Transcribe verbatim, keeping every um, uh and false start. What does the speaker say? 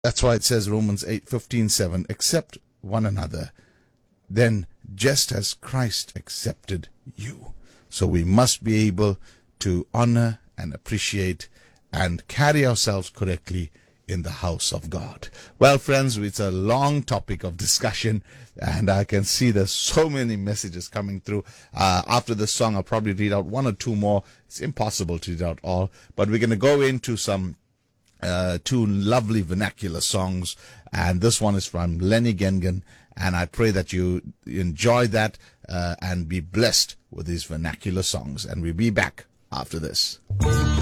That's why it says Romans eight fifteen seven, accept one another, then just as Christ accepted you. So we must be able to honor and appreciate and carry ourselves correctly in the house of God. Well, friends, it's a long topic of discussion, and I can see there's so many messages coming through. Uh, after this song, I'll probably read out one or two more. It's impossible to read out all, but we're going to go into some uh, two lovely vernacular songs, and this one is from Lenny Gengen, and I pray that you enjoy that uh, and be blessed with these vernacular songs, and we'll be back after this.